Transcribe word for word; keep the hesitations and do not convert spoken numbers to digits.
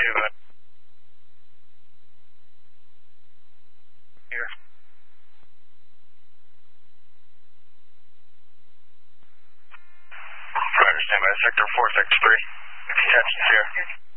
that. Here. Roger, stand by sector four, sector three. Catch here.